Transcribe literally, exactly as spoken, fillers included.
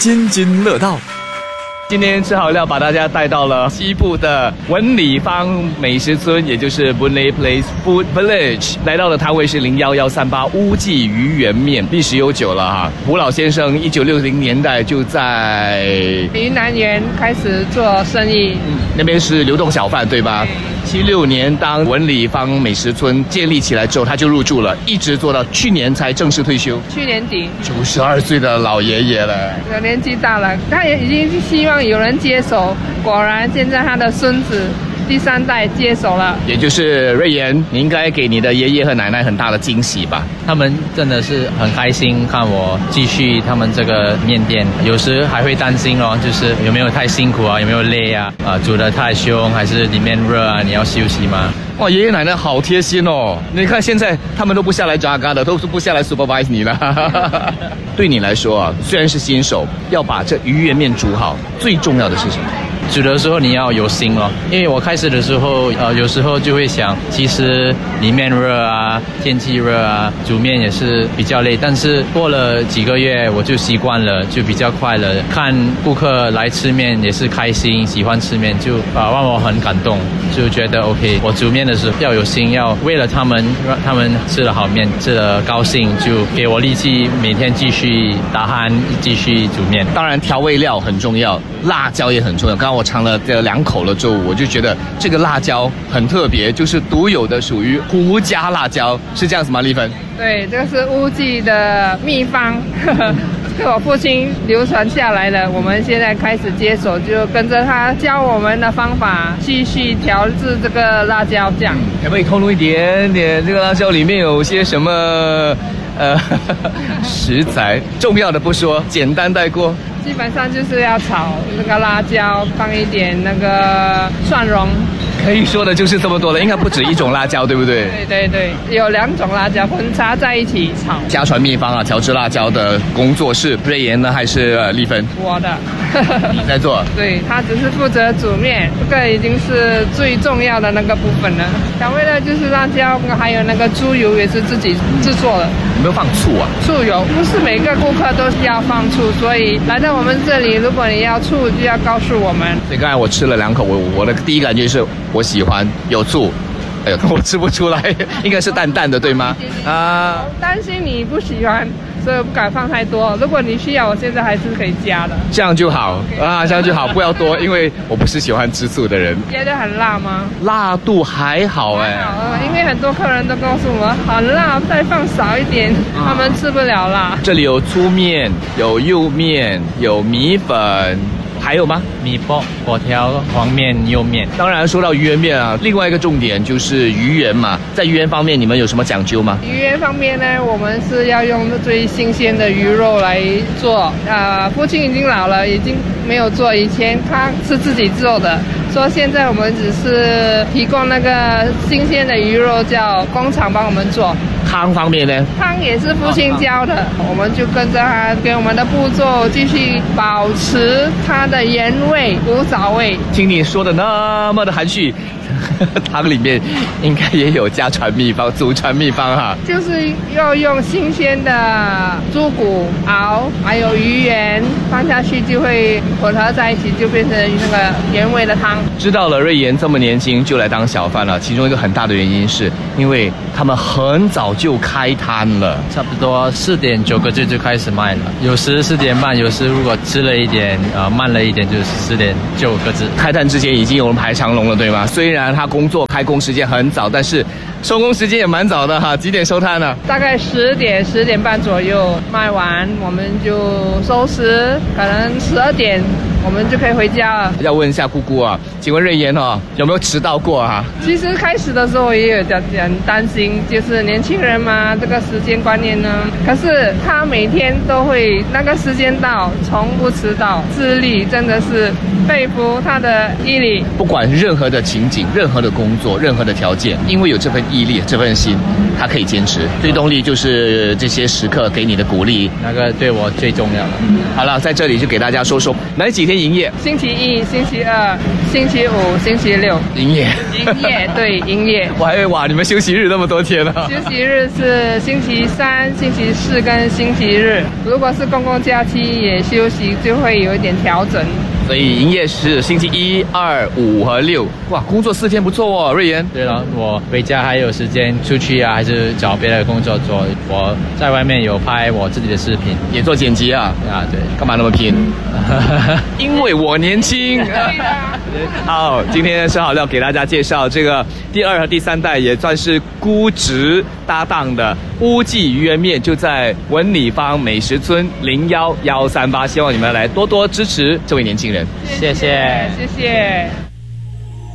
津津乐道。今天吃好料，把大家带到了西部的文理坊美食村，也就是 Boon Lay Place Food Village。来到的摊位是零一一三八乌记鱼圆面，历史悠久了哈。胡老先生一九六零年代就在云南园开始做生意， 嗯，那边是流动小贩对吧？七六年当文理坊美食村建立起来之后，他就入住了，一直做到去年才正式退休。 去年底， 九十二岁的老爷爷了， 年纪大了，他也已经希望有人接手。果然，现在他的孙子第三代接手了， 也就是瑞妍，你应该给你的爷爷和奶奶很大的惊喜吧？ 他们真的是很开心看我继续他们这个面店，有时还会担心哦，就是有没有太辛苦啊，有没有累啊，啊、呃、煮得太凶，还是里面热啊，你要休息吗？ 哇，爷爷奶奶好贴心哦！你看现在他们都不下来扎嘎的，都是不下来 supervise 你了。对你来说啊，虽然是新手，要把这鱼圆面煮好，最重要的是什么？ 煮的时候你要有心咯，因为我开始的时候，呃，有时候就会想，其实里面热啊，天气热啊，煮面也是比较累。但是过了几个月，我就习惯了，就比较快了。看顾客来吃面也是开心，喜欢吃面，就啊、呃、让我很感动，就觉得 OK。我煮面的时候要有心，要为了他们，让他们吃了好面，吃了高兴，就给我力气，每天继续打鼾，继续煮面。 当然，调味料很重要，辣椒也很重要。刚刚我尝了这两口了之后，我就觉得这个辣椒很特别，就是独有的属于胡家辣椒，是这样子吗？丽芬？ 对，这个是乌记的秘方，是我父亲流传下来的。我们现在开始接手，就跟着他教我们的方法，继续调制这个辣椒酱。 可不可以透露一点点这个辣椒里面有些什么呃食材？重要的不说，简单带过。 基本上就是要炒那个辣椒，放一点那个蒜蓉。 可以说的就是这么多了，应该不止一种辣椒，对不对？ 对对对，有两种辣椒混插在一起炒。 家传秘方啊，调制辣椒的工作是瑞妍呢，还是呃丽芬？ 我的。 你在做？ 对，他只是负责煮面，这个已经是最重要的那个部分了。调味料就是辣椒，还有那个猪油也是自己制作的。 有没有放醋啊？ 醋油不是每个顾客都要放醋，所以来到我们这里，如果你要醋，就要告诉我们。 所以刚才我吃了两口，我我的第一感觉是我喜欢有醋。哎呦，我吃不出来，应该是淡淡的，对吗？啊， 担心你不喜欢，所以我不敢放太多。如果你需要，我现在还是可以加的。 这样就好、okay. 啊，这样就好，不要多，因为我不是喜欢吃醋的人。 觉得很辣吗？ 辣度还好哎、欸， 好，因为很多客人都告诉我很辣，再放少一点，啊、他们吃不了辣。 这里有粗面，有幼面，有米粉。还有吗？ 米包、粿条、黄面、幼面。 当然，说到鱼圆面啊，另外一个重点就是鱼圆嘛。在鱼圆方面，你们有什么讲究吗？ 鱼圆方面呢，我们是要用最新鲜的鱼肉来做。呃，父亲已经老了，已经没有做，以前他是自己做的。说现在我们只是提供那个新鲜的鱼肉，叫工厂帮我们做。 汤方面呢？ 汤也是父亲教的，我们就跟着他给我们的步骤继续保持它的原味、古早味。 听你说的那么的含蓄，汤里面应该也有家传秘方、祖传秘方哈。 就是要用新鲜的猪骨熬，还有鱼圆放下去，就会混合在一起，就变成那个原味的汤。 知道了，瑞妍这么年轻就来当小贩了，其中一个很大的原因是因为他们很早就开摊了， 差不多四点九个字就开始卖了，有时四点半，有时如果迟了一点，呃，慢了一点就是四点九个字。 开摊之前已经有人排长龙了，对吗？虽然他工作开工时间很早，但是收工时间也蛮早的哈。几点收摊呢？ 大概十点、十点半左右卖完，我们就收拾，可能十二点我们就可以回家了。 要问一下姑姑啊，请问瑞妍哦，有没有迟到过啊？ 其实开始的时候我也有点点担心，就是年轻人嘛，这个时间观念呢。可是他每天都会那个时间到，从不迟到，自律真的是佩服他的毅力。 不管任何的情景、任何的工作、任何的条件，因为有这份毅力、这份心，他可以坚持。推动力就是这些时刻给你的鼓励， 那个对我最重要了。 好了，在这里就给大家说说哪几天天营业？ 星期一、星期二、星期五、星期六营业。 营业，对，营业。 我还以为哇，你们休息日那么多天呢。 休息日是星期三、星期四跟星期日，如果是公共假期也休息，就会有一点调整。 所以营业是星期一、二、五和六。哇，工作四天不错哦，瑞妍。 对了，我回家还有时间出去啊，还是找别的工作做。我在外面有拍我自己的视频， 也做剪辑啊。 啊，对， 干嘛那么拼？因为我年轻。好，今天吃好料给大家介绍这个第二和第三代，也算是估值搭档的乌记鱼圆面，就在文理坊美食村零幺幺三八，希望你们来多多支持这位年轻人。 谢谢， 谢谢。